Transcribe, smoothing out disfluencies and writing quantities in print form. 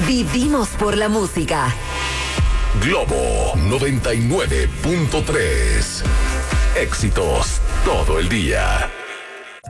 Vivimos por la música. Globo 99.3. Éxitos todo el día.